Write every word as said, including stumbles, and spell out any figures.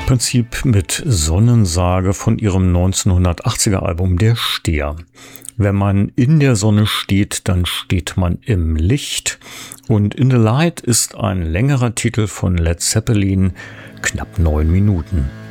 Prinzip mit Sonnensage von ihrem neunzehnhundertachtziger Album Der Steher. Wenn man in der Sonne steht, dann steht man im Licht. Und In the Light ist ein längerer Titel von Led Zeppelin, knapp neun Minuten.